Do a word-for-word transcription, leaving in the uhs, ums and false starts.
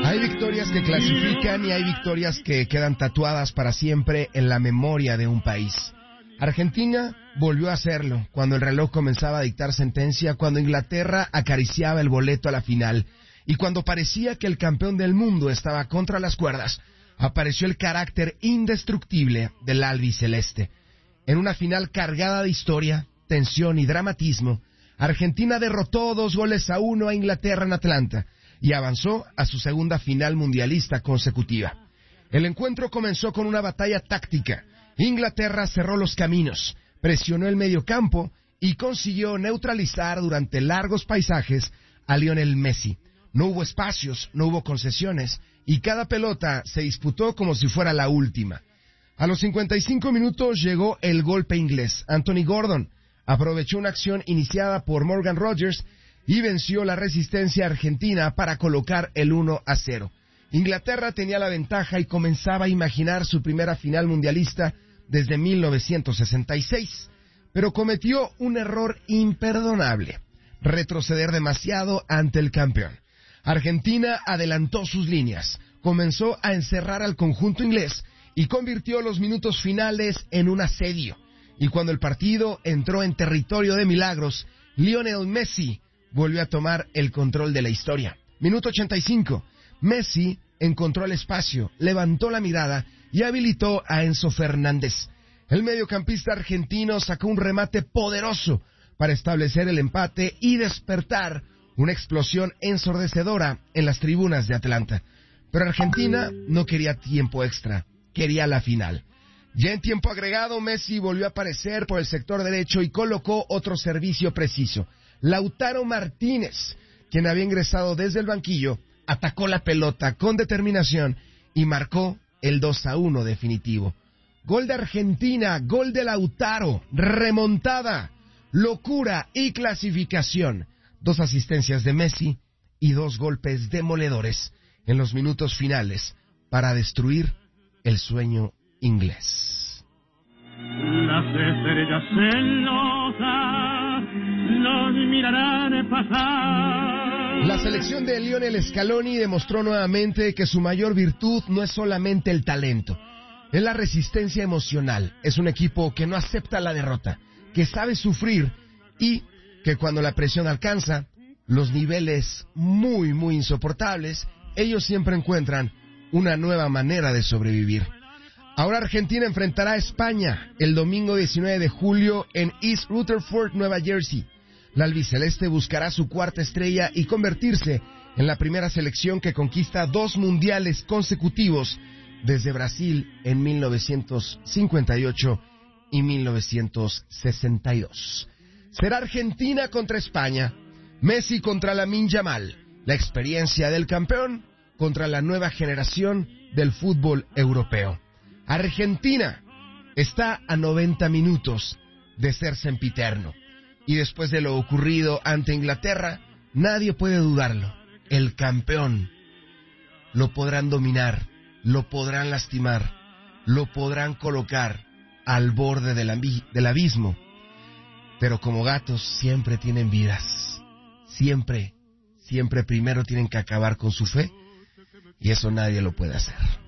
Hay victorias que clasifican y hay victorias que quedan tatuadas para siempre en la memoria de un país. Argentina volvió a hacerlo cuando el reloj comenzaba a dictar sentencia, cuando Inglaterra acariciaba el boleto a la final y cuando parecía que el campeón del mundo estaba contra las cuerdas. Apareció el carácter indestructible del albiceleste. En una final cargada de historia, tensión y dramatismo, Argentina derrotó dos goles a uno a Inglaterra en Atlanta y avanzó a su segunda final mundialista consecutiva. El encuentro comenzó con una batalla táctica. Inglaterra cerró los caminos, presionó el mediocampo y consiguió neutralizar durante largos paisajes a Lionel Messi. No hubo espacios, no hubo concesiones y cada pelota se disputó como si fuera la última. A los cincuenta y cinco minutos llegó el golpe inglés. Anthony Gordon aprovechó una acción iniciada por Morgan Rogers y venció la resistencia argentina para colocar el uno a cero. Inglaterra tenía la ventaja y comenzaba a imaginar su primera final mundialista desde mil novecientos sesenta y seis, pero cometió un error imperdonable: retroceder demasiado ante el campeón. Argentina adelantó sus líneas, comenzó a encerrar al conjunto inglés y convirtió los minutos finales en un asedio. Y cuando el partido entró en territorio de milagros, Lionel Messi volvió a tomar el control de la historia. Minuto ochenta y cinco. Messi encontró el espacio, levantó la mirada y habilitó a Enzo Fernández. El mediocampista argentino sacó un remate poderoso para establecer el empate y despertar una explosión ensordecedora en las tribunas de Atlanta. Pero Argentina no quería tiempo extra, quería la final. Ya en tiempo agregado, Messi volvió a aparecer por el sector derecho y colocó otro servicio preciso. Lautaro Martínez, quien había ingresado desde el banquillo, atacó la pelota con determinación y marcó el dos a uno definitivo. Gol de Argentina, gol de Lautaro, remontada, locura y clasificación. Dos asistencias de Messi y dos golpes demoledores en los minutos finales para destruir el sueño inglés. Las estrellas celosas nos mirarán pasar. La selección de Lionel Scaloni demostró nuevamente que su mayor virtud no es solamente el talento, es la resistencia emocional. Es un equipo que no acepta la derrota, que sabe sufrir y que cuando la presión alcanza los niveles muy, muy insoportables, ellos siempre encuentran una nueva manera de sobrevivir. Ahora Argentina enfrentará a España el domingo diecinueve de julio en East Rutherford, Nueva Jersey. La albiceleste buscará su cuarta estrella y convertirse en la primera selección que conquista dos mundiales consecutivos desde Brasil en mil novecientos cincuenta y ocho y mil novecientos sesenta y dos. Será Argentina contra España, Messi contra Lamine Yamal, la experiencia del campeón contra la nueva generación del fútbol europeo. Argentina está a noventa minutos de ser sempiterno. Y después de lo ocurrido ante Inglaterra, nadie puede dudarlo. El campeón lo podrán dominar, lo podrán lastimar, lo podrán colocar al borde del, ambi- del abismo. Pero como gatos siempre tienen vidas. Siempre, siempre primero tienen que acabar con su fe. Y eso nadie lo puede hacer.